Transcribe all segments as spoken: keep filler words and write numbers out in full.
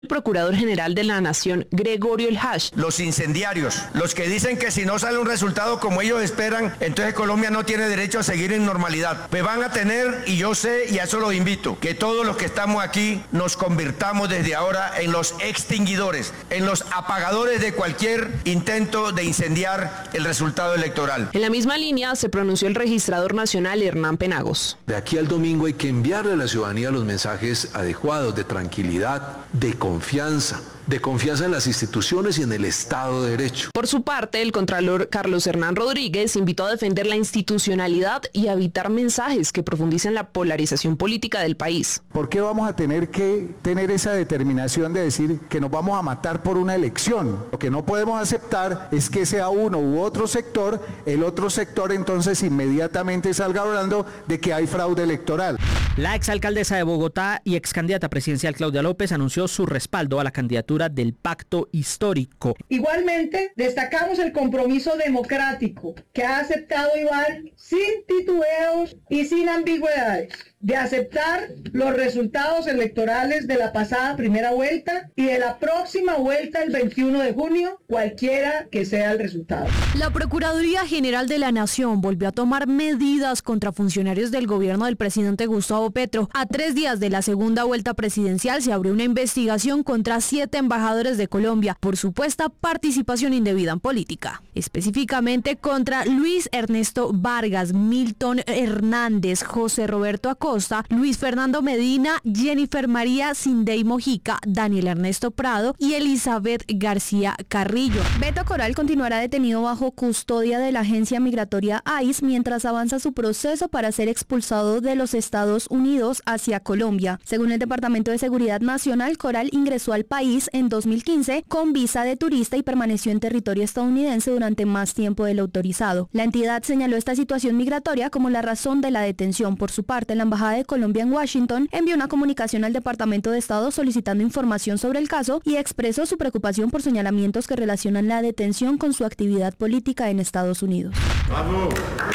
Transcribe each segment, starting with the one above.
El Procurador General de la Nación, Gregorio El Hash. Los incendiarios, los que dicen que si no sale un resultado como ellos esperan, entonces Colombia no tiene derecho a seguir en normalidad. Pues van a tener, y yo sé, y a eso los invito, que todos los que estamos aquí nos convirtamos desde ahora en los extinguidores, en los apagadores de cualquier intento de incendiar el resultado electoral. En la misma línea se pronunció el registrador nacional Hernán Penagos. De aquí al domingo hay que enviarle a la ciudadanía los mensajes adecuados de tranquilidad, de confianza, de confianza en las instituciones y en el Estado de Derecho. Por su parte, el contralor Carlos Hernán Rodríguez invitó a defender la institucionalidad y a evitar mensajes que profundicen la polarización política del país. ¿Por qué vamos a tener que tener esa determinación de decir que nos vamos a matar por una elección? Lo que no podemos aceptar es que sea uno u otro sector, el otro sector entonces inmediatamente salga hablando de que hay fraude electoral. La exalcaldesa de Bogotá y excandidata presidencial Claudia López anunció su respaldo a la candidatura del Pacto Histórico. Igualmente, destacamos el compromiso democrático que ha aceptado Iván sin titubeos y sin ambigüedades, de aceptar los resultados electorales de la pasada primera vuelta y de la próxima vuelta el veintiuno de junio, cualquiera que sea el resultado. La Procuraduría General de la Nación volvió a tomar medidas contra funcionarios del gobierno del presidente Gustavo Petro. A tres días de la segunda vuelta presidencial se abrió una investigación contra siete embajadores de Colombia por supuesta participación indebida en política. Específicamente contra Luis Ernesto Vargas, Milton Hernández, José Roberto Acosta, Luis Fernando Medina, Jennifer María Sindey Mojica, Daniel Ernesto Prado y Elizabeth García Carrillo. Beto Coral continuará detenido bajo custodia de la agencia migratoria I C E mientras avanza su proceso para ser expulsado de los Estados Unidos hacia Colombia. Según el Departamento de Seguridad Nacional, Coral ingresó al país en dos mil quince con visa de turista y permaneció en territorio estadounidense durante más tiempo del autorizado. La entidad señaló esta situación migratoria como la razón de la detención. Por su parte, la Embajada de Colombia en Washington envió una comunicación al Departamento de Estado solicitando información sobre el caso y expresó su preocupación por señalamientos que relacionan la detención con su actividad política en Estados Unidos. ¡Vamos!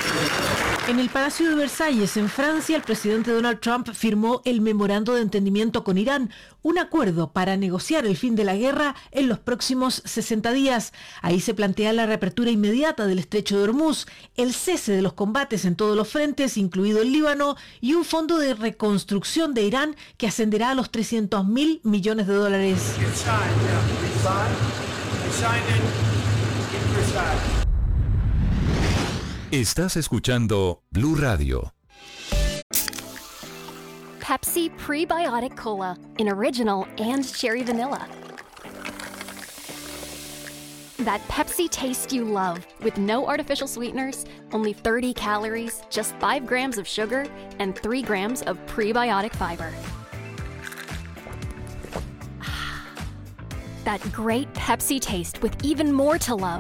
En el Palacio de Versalles, en Francia, el presidente Donald Trump firmó el memorando de entendimiento con Irán, un acuerdo para negociar el fin de la guerra en los próximos sesenta días. Ahí se plantea la reapertura inmediata del estrecho de Hormuz, el cese de los combates en todos los frentes, incluido el Líbano, y un fondo de reconstrucción de Irán que ascenderá a los trescientos mil millones de dólares. Estás escuchando Blue Radio. Pepsi Prebiotic Cola in original and cherry vanilla. That Pepsi taste you love, with no artificial sweeteners, only thirty calories, just five grams of sugar, and three grams of prebiotic fiber. That great Pepsi taste with even more to love.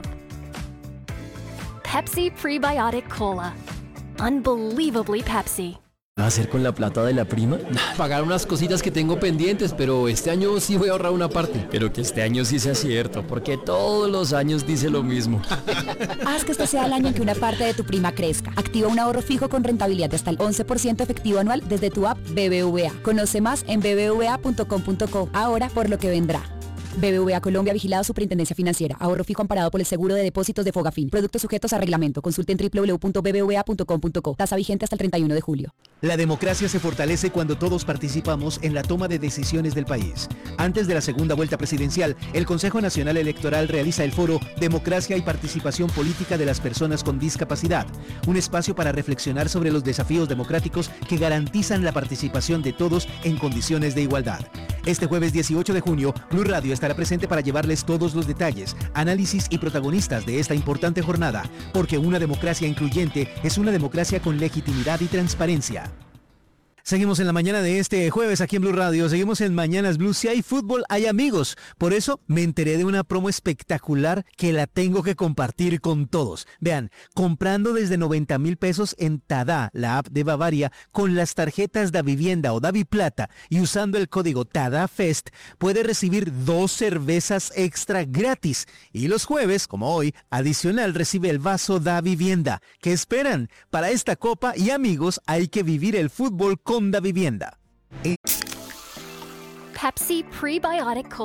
Pepsi Prebiotic Cola. Unbelievably Pepsi. ¿Qué va a hacer con la plata de la prima? Pagar unas cositas que tengo pendientes, pero este año sí voy a ahorrar una parte. Pero que este año sí sea cierto, porque todos los años dice lo mismo. Haz que este sea el año en que una parte de tu prima crezca. Activa un ahorro fijo con rentabilidad de hasta el once por ciento efectivo anual desde tu app B B V A. Conoce más en b b v a punto com punto co. Ahora por lo que vendrá. B B V A Colombia, vigilado Superintendencia Financiera. Ahorro fijo amparado por el seguro de depósitos de Fogafín. Productos sujetos a reglamento. Consulte en w w w punto b b v a punto com punto co. Tasa vigente hasta el treinta y uno de julio. La democracia se fortalece cuando todos participamos en la toma de decisiones del país. Antes de la segunda vuelta presidencial, el Consejo Nacional Electoral realiza el foro Democracia y Participación Política de las Personas con Discapacidad, un espacio para reflexionar sobre los desafíos democráticos que garantizan la participación de todos en condiciones de igualdad. Este jueves dieciocho de junio, Blue Radio estará presente para llevarles todos los detalles, análisis y protagonistas de esta importante jornada, porque una democracia incluyente es una democracia con legitimidad y transparencia. Seguimos en la mañana de este jueves aquí en Blue Radio, seguimos en Mañanas Blue. Si hay fútbol, hay amigos. Por eso me enteré de una promo espectacular que la tengo que compartir con todos. Vean, comprando desde noventa mil pesos en Tada, la app de Bavaria, con las tarjetas Da Vivienda o Davi Plata y usando el código TADAFEST, puede recibir dos cervezas extra gratis. Y los jueves, como hoy, adicional recibe el vaso Da Vivienda. ¿Qué esperan? Para esta copa y amigos hay que vivir el fútbol con Da Vivienda. Pepsi Prebiotic Cold